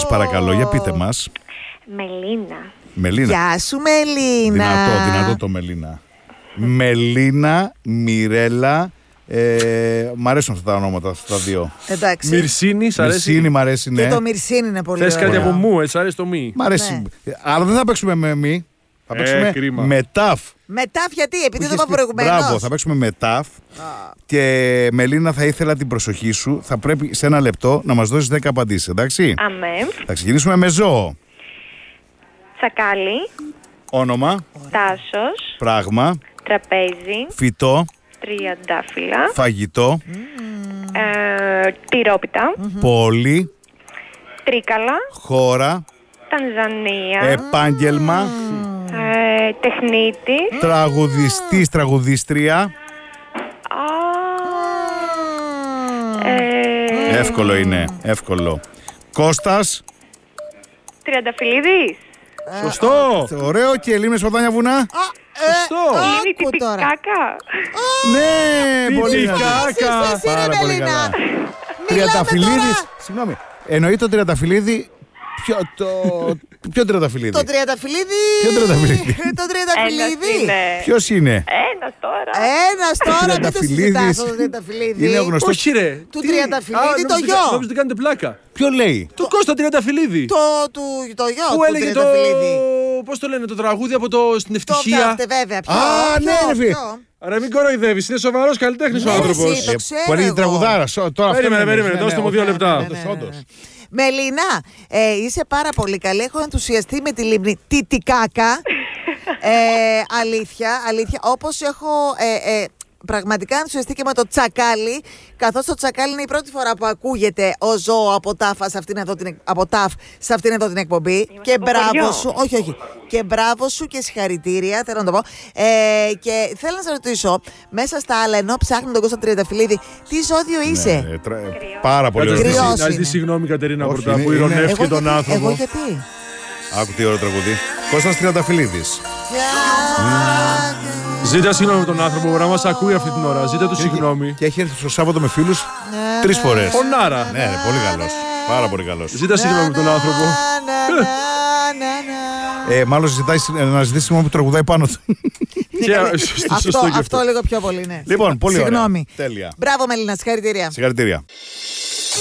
παρακαλώ, για πείτε μας. Μελίνα. Γεια σου, Μελίνα. Δυνατό το Μελίνα. Μελίνα, Μιρέλα. Μ' αρέσουν αυτά τα ονόματα, αυτά τα δύο. Εντάξει. Μυρσίνη, σ' αρέσει. Μυρσίνη, μ' αρέσει, ναι. Και το Μυρσίνη είναι πολύ Θες ωραίο. κάτι από μου, έτσι αρέσει το μη. Μ' αρέσει. Αλλά δεν θα παίξουμε με μη. Θα παίξουμε κρίμα. με ταφ. Μετά γιατί, επειδή το είπα προηγουμένως. Μπράβο, θα παίξουμε με ταφ. Και Μελίνα, θα ήθελα την προσοχή σου. Θα πρέπει σε ένα λεπτό να μας δώσεις 10 απαντήσεις, εντάξει. Αμέ. Θα ξεκινήσουμε με ζώο. Τσακάλι. Όνομα. Τάσος. Πράγμα. Τραπέζι. Φυτό. Τριαντάφυλλα. Φαγητό. Τυρόπιτα. Πόλη. Τρίκαλα. Χώρα. Τανζανία. Επάγγελμα. Τεχνίτη. Τραγουδιστής, τραγουδίστρια. Εύκολο είναι, εύκολο. Κώστας. Τριανταφυλλίδης. Σωστό. Ωραίο. Και Λίμνες Ποδάνια Βουνά. Σωστό. Είναι Άκου τώρα. τυπικάκα. Ναι, πολύ Τυπικά. καλά. Εσύ, ρε Πάρα πολύ Μελίνα. καλά. Μιλάμε Τριανταφυλλίδης. τώρα. Συγγνώμη. Εννοεί το Τριανταφυλλίδη. Ποιο Τριανταφυλλίδη. Το Τριανταφυλλίδη. Ποιο Τριανταφυλλίδη? Το Τριανταφυλλίδη. Ποιος είναι? Ένας τώρα. Ένας τώρα, μην το Τριανταφυλλίδης. συζητάς το Τριανταφυλλίδη. Είναι ο γνωστός. Όχι ρε. Του Τριανταφυλλίδη το γιο. Νόμιζα ότι κάνετε πλάκα. Ποιο λέει? Του Κώστα Τριανταφυλλίδη. Το γιο Που του έλεγε το. Τριανταφυλλίδη. Πώς το λένε, το τραγούδι από το Στην Το Ευτυχία. πιάστε βέβαια. Ποιο, Α, ναι, ρε φίλε. ποιο? Άρα μην κοροϊδεύεις, είναι σοβαρός καλλιτέχνης ο Ναι, άνθρωπος. εσύ, το ξέρω Που έλεγε εγώ. τραγουδάρα. Τώρα αυτό Περίμενε, είναι, δώστε μου ναι, 2 όχι, λεπτά. όντως. Μελίνα, είσαι πάρα πολύ καλή. Έχω ενθουσιαστεί με τη λίμνη Τιτικάκα. Αλήθεια. Όπως έχω πραγματικά ενθουσιαστεί και με το τσακάλι. Καθώς το τσακάλι είναι η πρώτη φορά που ακούγεται ο ζώο από ταφ σε αυτήν εδώ την εκπομπή. Και από μπράβο χωριό. σου. Όχι. Και μπράβο σου και συγχαρητήρια. Θέλω να το πω. Και θέλω να σε ρωτήσω, μέσα στα άλλα, ενώ ψάχνει τον Κώστα Τριανταφυλλίδη, τι ζώδιο είσαι? Πάρα πολύ ωραίο. Κρυός Να είναι. ζητήσει συγγνώμη Κατερίνα Όχι, πρώτα είναι- που είναι- ηρωνεύτηκε τον Εγώ άνθρωπο. γιατί? Άκου τι ωραίο τραγουδί. Κώστας Τριανταφυλλίδης. Ζήτα συγγνώμη τον άνθρωπο που να μας ακούει αυτή την ώρα. Ζήτα του συγγνώμη. Και έχει έρθει στο Σάββατο με φίλους 3 φορές. Φωνάρα. Ναι, πολύ καλός. Πάρα πολύ καλός. Ζήτα συγγνώμη τον άνθρωπο. Μάλλον ζητάει να ζητήσει συγγνώμη που τραγουδάει πάνω του. Σωστό και Αυτό λίγο πιο πολύ, ναι. Λοιπόν, πολύ ωραία. Συγγνώμη. Τέλεια. Μπράβο, Μελίνα, συγχαρητήρια. Συγχαρητήρια.